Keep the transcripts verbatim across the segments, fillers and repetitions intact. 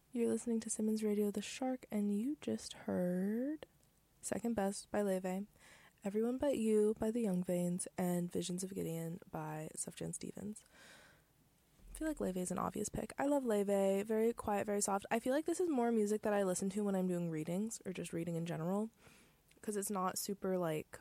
You're listening to Simmons Radio The Shark, and you just heard Second Best by Leve, Everyone But You by The Young Veins, and Visions of Gideon by Sufjan Stevens. I feel like Leve is an obvious pick. I love Leve, very quiet, very soft. I feel like this is more music that I listen to when I'm doing readings, or just reading in general, because it's not super, like,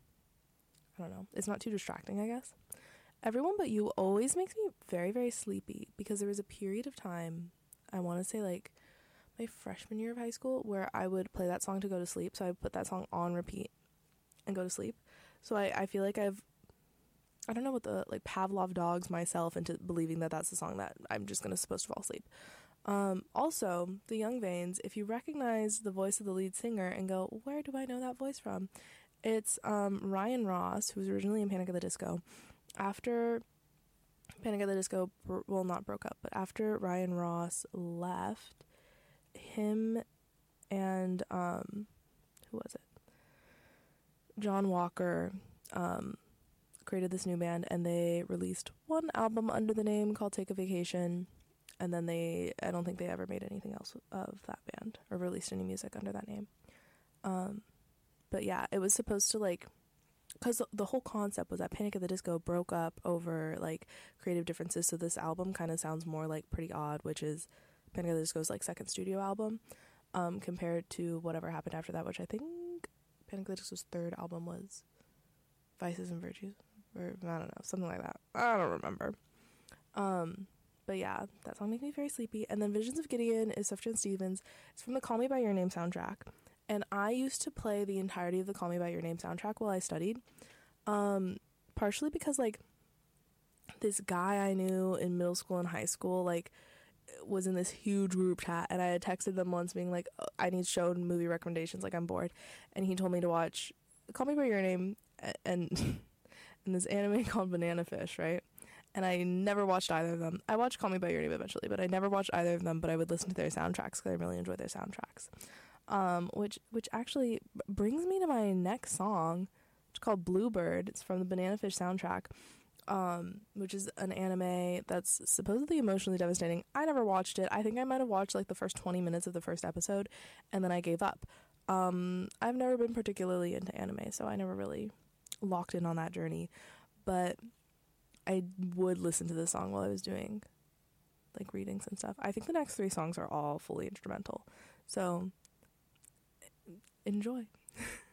I don't know, it's not too distracting, I guess. Everyone But You always makes me very, very sleepy, because there was a period of time, I want to say, like, my freshman year of high school, where I would play that song to go to sleep, so I would put that song on repeat and go to sleep. So I, I feel like I've, I don't know what the, like, Pavlov dogs myself into believing that that's the song that I'm just going to supposed to fall asleep. Um, also, The Young Veins, if you recognize the voice of the lead singer and go, where do I know that voice from? It's um, Ryan Ross, who was originally in Panic at the Disco. After Panic at the Disco, well, not broke up, but after Ryan Ross left, him and, um, who was it? John Walker, um, created this new band, and they released one album under the name called Take a Vacation, and then they, I don't think they ever made anything else of that band, or released any music under that name. Um, but yeah, it was supposed to, like, because the whole concept was that Panic at the Disco broke up over, like, creative differences, so this album kind of sounds more like Pretty Odd, which is Panic at the Disco's, like, second studio album, um, compared to whatever happened after that, which I think Panic at the Disco's third album was Vices and Virtues, or I don't know, something like that. I don't remember. Um, but yeah, that song makes me very sleepy. And then Visions of Gideon is Sufjan Stevens. It's from the Call Me By Your Name soundtrack. And I used to play the entirety of the Call Me By Your Name soundtrack while I studied. Um, partially because, like, this guy I knew in middle school and high school, like, was in this huge group chat, and I had texted them once being like, oh, I need show movie recommendations, like, I'm bored. And he told me to watch Call Me By Your Name and, and this anime called Banana Fish, right? And I never watched either of them. I watched Call Me By Your Name eventually, but I never watched either of them, but I would listen to their soundtracks because I really enjoy their soundtracks. Um, which which actually brings me to my next song, which is called Bluebird. It's from the Banana Fish soundtrack, um, which is an anime that's supposedly emotionally devastating. I never watched it. I think I might have watched, like, the first twenty minutes of the first episode, and then I gave up. Um, I've never been particularly into anime, so I never really locked in on that journey. But I would listen to this song while I was doing, like, readings and stuff. I think the next three songs are all fully instrumental. So, enjoy.